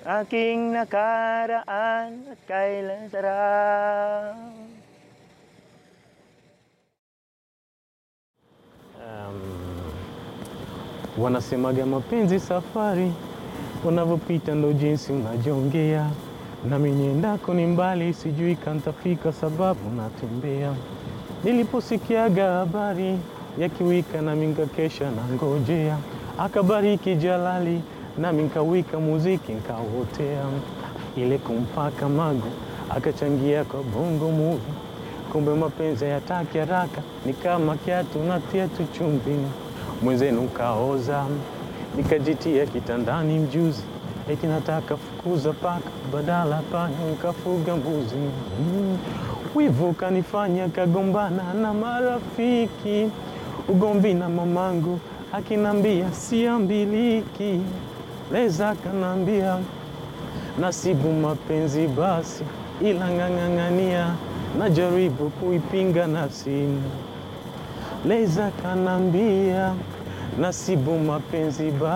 aking nakaraan at kailan sarap. Wanasemaga mapenzi safari, unavyopita ndo jinsi unajongea. Nami niendako ni mbali, sijui kantafika sababu natembea. Niliposikiaga habari ya kiwika nami nkakesha na ngojea. Akabariki Jalali nami nkawika muziki nkawotea. Ile kumpaka magu akachangia kwa bongo movie. Kumbe mapenzi hayataki haraka, ni kama kiatu natia tu chumvi. Mwenzenu kaoza, nikajitia kitandani mjuzi. Eti nataka fukuza paka, badala panya nikafuga mbuzi. Wivu kanifanya kagombana na marafiki. Ugomvi na mamangu, akinambia siambiliki. Leza kanambia, nasibu mapenzi basi. Ila ngangangania, najaribu kuipinga nafsi. Leza kanambia, nasibu mapenzi basi.